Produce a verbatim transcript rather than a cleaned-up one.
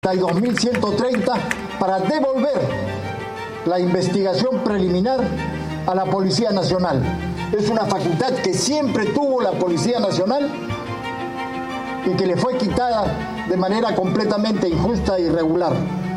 dos mil ciento treinta para devolver la investigación preliminar a la Policía Nacional. Es una facultad que siempre tuvo la Policía Nacional y que le fue quitada de manera completamente injusta e irregular.